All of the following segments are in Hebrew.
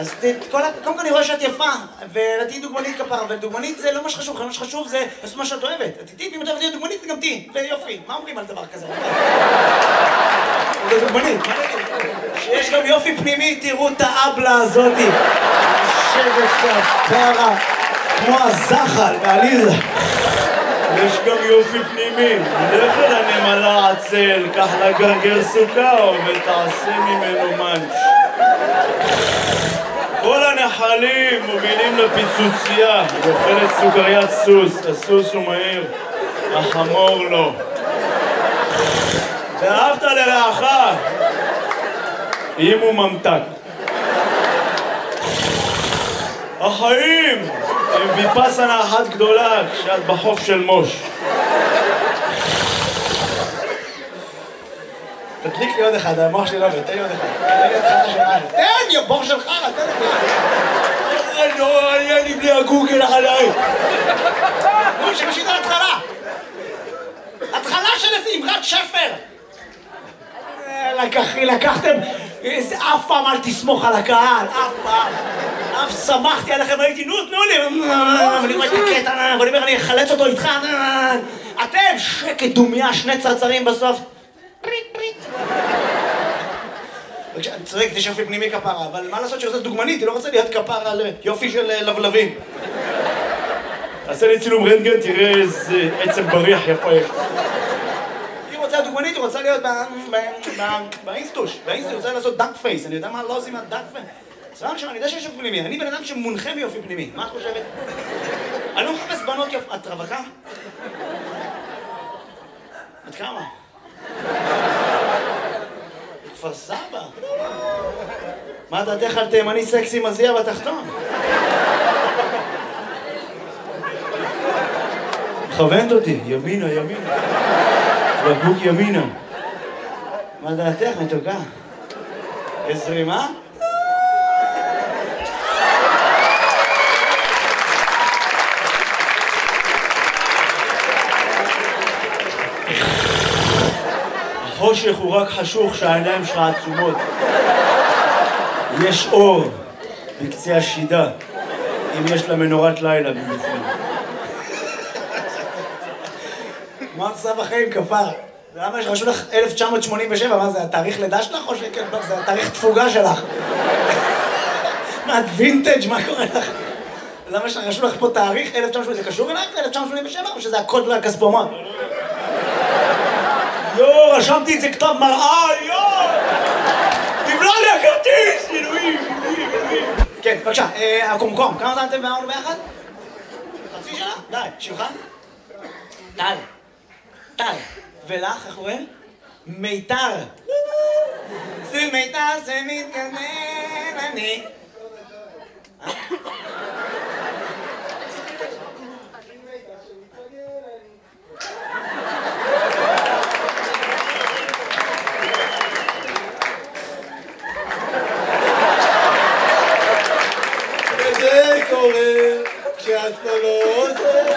אז קודם כל אני רואה שאת יפה, ולתהי דוגמנית כפרה, ודוגמנית זה לא מה שחשוב, מה שחשוב זה לעשות מה שאת אוהבת. את איתי, ואם את אוהבת להיות דוגמנית, גם תהי, ויופי. מה אומרים על דבר כזה? זה דוגמנית, מה נגיד? שיש גם יופי פנימי, תראו את האבלה הזאתי. יושבת כפרה, כמו הזחל בעליזה. יש גם יופי פנימי, לך אל הנמלה עצל, קח לה גרגר סוכר ותעשה ממנו מנש. כל הנחלים מובילים לפיצוצייה, היא אוכלת סוכריית סוס, הסוס הוא מהיר, החמור לא. ואהבת לרעך, אם הוא ממתק. החיים הם ויפאסנה אחת גדולה כשאת בחוף של מוש. תדליק לי עוד אחד, המוח שלי לא עובד, תן לי עוד אחד. תן לי עוד אחד שלנו. תן, יא בור שלך, תן לי. לא, היה לי בלי הגוגל עליי. נו, שמשית על התחלה. התחלה של איזה אמרת שפר. לקחתם, אף פעם אל תסמוך על הקהל, אף פעם. אף שמחתי עליכם, הייתי, נו, תנו לי. ואני רואה את הקטע, ואני אומר, אני אחלץ אותו איתך. אתם, שקט דומיה, שני צרצרים בסוף. פריט, פריט. אני צודק, יש יופי פנימי כפרה, אבל מה לעשות שרוצה דוגמנית? היא לא רוצה להיות כפרה על יופי של לבלבים. תעשה לי צילום רנטגן, תראה איזה עצם בריח יפה יש. היא רוצה דוגמנית, היא רוצה להיות באינסטוש. באינסטוש, היא רוצה לעשות דאק פייס. אני יודע מה לא עושים מהדאק פייס. סבבה עכשיו, אני יודע שיש יופי פנימי. אני בן אדם שמונחה מיופי פנימי. מה את חושבת? אני לא מחפש בנות יופי. את רווקה? את כמה? כפר סבא. מה דעתך על תימני סקסי מזיע בתחתון? מכוונת אותי, ימינה, ימינה. בקבוק ימינה. מה דעתך, מתוקה? יש זרימה? החושך הוא רק חשוך שהעיניים שלך עצומות. יש אור בקצה השידה, אם יש לה מנורת לילה במיוחד. מה עושה בחיים כפר? למה רשו לך 1987? מה זה, התאריך לידה שלך או שכן? זה התאריך תפוגה שלך? מה, את וינטג'? מה קורה לך? למה רשו לך פה תאריך 1987? זה קשור אלייך ל-1987 או שזה הקוד לכספומט? יו, רשמתי את זה כתב מראה, יו! תבלע לי הכרטיס, אלוהים, אלוהים, אלוהים. כן, בבקשה, הקומקום, כמה זמן אתם בעמוד ביחד? חצי שנה? די, שמך? טל. טל. ולך, איך קוראים? מיתר. זה מיתר שמתגנן אני. וזה קורה כשאת פה לא עוזרת.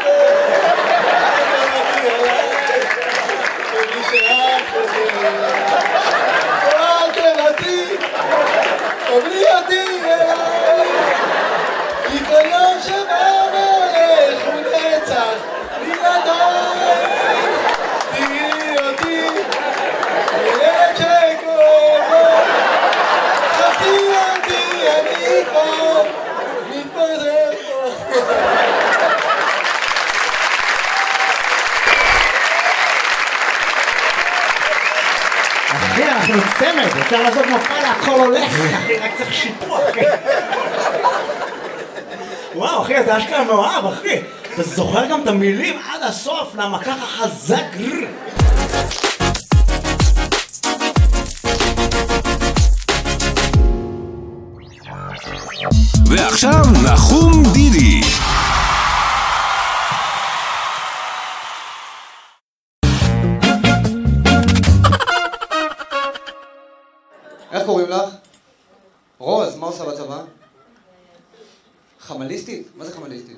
תבלי אותי אליי, כי כל יום שבא והולך הוא נצח בלעדיי. תראי אותי, ילד שכואב לו, חכי אותי, אני פה, מתפזר פה. אחי, אנחנו צמד, אפשר לעשות מופע להכל הולך, אחי, רק צריך שיפוע, אחי. וואו, אחי, אתה אשכרה מאוהב, אחי. אתה זוכר גם את המילים עד הסוף, למה ככה חזק. ועכשיו נחום דידי. איך קוראים לך? רוז, מה עושה בצבא? חמליסטית? מה זה חמליסטית?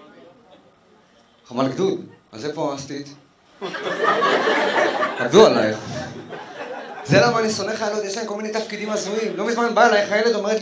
חמל גדוד. אז איפה אסטית? עבדו עלייך. זה למה אני שונא חיילות, יש להם כל מיני תפקידים הזויים. לא מזמן בא אליי חיילת אומרת